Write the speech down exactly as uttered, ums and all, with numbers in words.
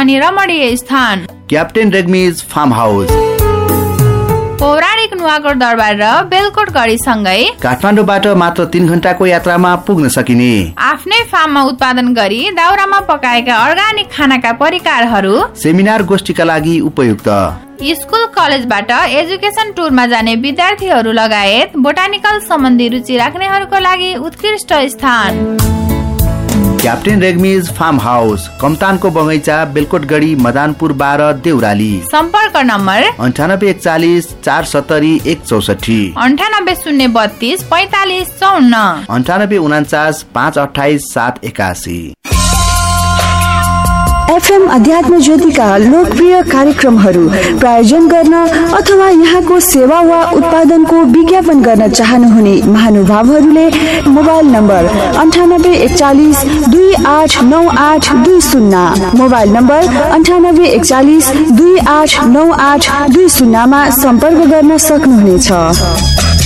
अनि रमणीय स्थान क्याप्टेन रेग्मीज फार्म हाउस। पौराणिक नुवाकोट दरबार र बेलकोट गढी सँगै काठमाडौँबाट मात्र तीन घण्टाको यात्रामा पुग्न सकिने आफ्नै फार्ममा उत्पादन गरी दाउरामा पकाएका अर्गानिक खानाका परिकारहरू सेमिनार गोष्ठीका लागि उपयुक्त। स्कुल कलेजबाट एजुकेसन टुरमा जाने विद्यार्थीहरू लगायत बोटानिकल सम्बन्धी रुचि राख्नेहरूको लागि उत्कृष्ट स्थान क्याप्टेन रेग्मीज फार्म हाउस, कमतानको बगैँचा, बेलकोटगढी, मदानपुर बाह्र, देउराली। सम्पर्क नम्बर अन्ठानब्बे एकचालिस चार सत्तरी एक चौसठी, अन्ठानब्बे शून्य बत्तीस पैतालिस चौन्न, अन्ठानब्बे उनाचास पाँच अठाइस सात एकासी। एफएम अध्यात्म ज्योतिका लोकप्रिय कार्यक्रमहरू प्रायोजन गर्न अथवा यहाँको सेवा वा उत्पादनको विज्ञापन गर्न चाहनुहुने महानुभावहरूले मोबाइल नम्बर अन्ठानब्बे एकचालिस दुई आठ नौ आठ दुई शून्य मोबाइल नम्बर अन्ठानब्बे एकचालिस दुई आठ नौ आठ दुई शून्यमा सम्पर्क गर्न सक्नुहुनेछ।